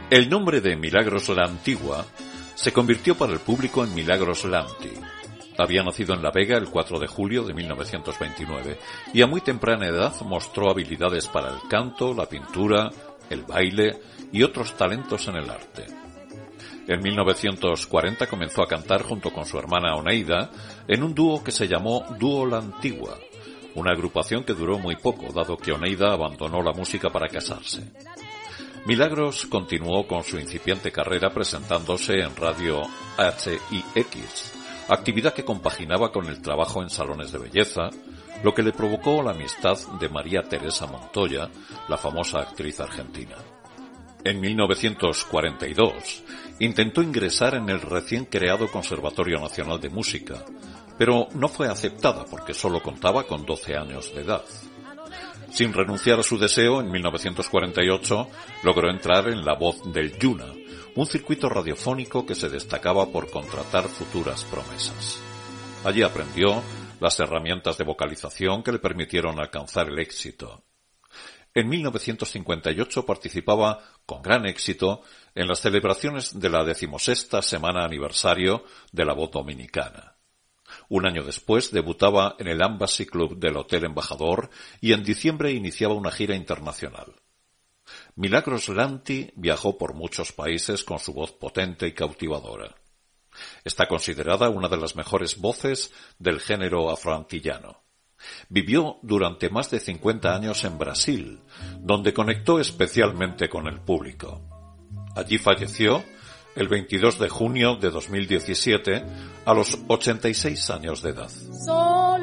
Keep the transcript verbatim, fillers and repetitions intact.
El nombre de Milagros la Antigua se convirtió para el público en Milagros Lanti. Había nacido en La Vega el cuatro de julio de mil novecientos veintinueve y a muy temprana edad mostró habilidades para el canto, la pintura, el baile y otros talentos en el arte. En mil novecientos cuarenta comenzó a cantar junto con su hermana Oneida en un dúo que se llamó Dúo La Antigua, una agrupación que duró muy poco, dado que Oneida abandonó la música para casarse. Milagros continuó con su incipiente carrera presentándose en Radio H I X, actividad que compaginaba con el trabajo en salones de belleza, lo que le provocó la amistad de María Teresa Montoya, la famosa actriz argentina. En mil novecientos cuarenta y dos intentó ingresar en el recién creado Conservatorio Nacional de Música, pero no fue aceptada porque solo contaba con doce años de edad. Sin renunciar a su deseo, en mil novecientos cuarenta y ocho logró entrar en La Voz del Yuna, un circuito radiofónico que se destacaba por contratar futuras promesas. Allí aprendió las herramientas de vocalización que le permitieron alcanzar el éxito. En mil novecientos cincuenta y ocho participaba con gran éxito en las celebraciones de la decimosexta semana aniversario de La Voz Dominicana. Un año después debutaba en el Embassy Club del Hotel Embajador y en diciembre iniciaba una gira internacional. Milagros Lanti viajó por muchos países con su voz potente y cautivadora. Está considerada una de las mejores voces del género afroantillano. Vivió durante más de cincuenta años en Brasil, donde conectó especialmente con el público. Allí falleció el veintidós de junio de dos mil diecisiete a los ochenta y seis años de edad.